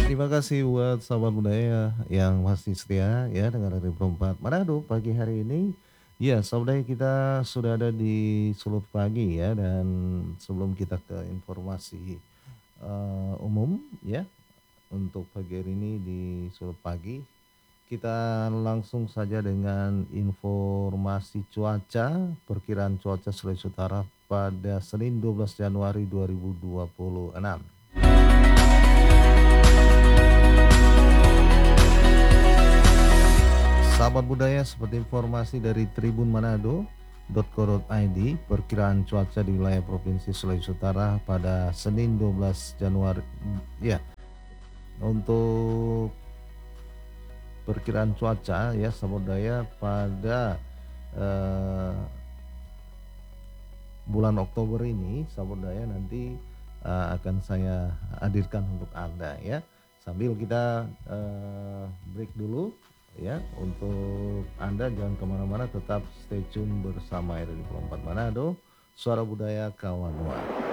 Terima kasih buat sahabat budaya yang masih setia ya dengan Radio 4 Manado pagi hari ini. Ya, sahabat budaya kita sudah ada di Sulut Pagi ya, dan sebelum kita ke informasi umum ya untuk pagi hari ini di Sulut Pagi, kita langsung saja dengan informasi cuaca, perkiraan cuaca Sulawesi Utara pada Senin 12 Januari 2026. Sahabat budaya, seperti informasi dari Tribun Manado.co.id, perkiraan cuaca di wilayah Provinsi Sulawesi Utara pada Senin 12 Januari ya. Untuk perkiraan cuaca ya sahabat budaya pada eh, bulan Oktober ini, sahabat budaya nanti akan saya hadirkan untuk Anda ya. Sambil kita break dulu ya, untuk Anda jangan kemana-mana, tetap stay tune bersama RRI 4 Manado, Suara Budaya Kawanua.